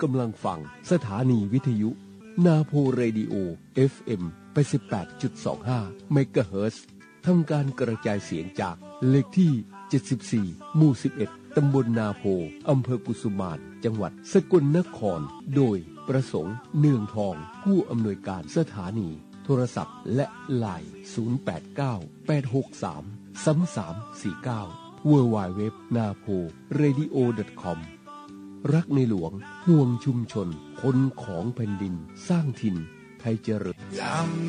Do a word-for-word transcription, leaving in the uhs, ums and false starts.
กำลังฟังสถานีวิทยุนาโพเรดิโอ เอฟ เอ็ม แปดสิบแปดจุดสองห้า เมกะเฮิรตซ์ทำการกระจายเสียงจากเลขที่เจ็ดสิบสี่หมู่สิบเอ็ดตำบลนาโพอำเภอกุสุมานจังหวัดสกลนครโดยประสงค์เนืองทองผู้อำนวยการสถานีโทรศัพท์และไลน์ศูนย์ แปด เก้า แปด หก สาม สาม สาม สี่ เก้า ดับเบิลยู ดับเบิลยู ดับเบิลยู ดอท นาโพเรดิโอ ดอท คอม รักในหลวงห่วงชุมชนคนของแผ่นดินสร้างถิ่นไทยเจริญยาม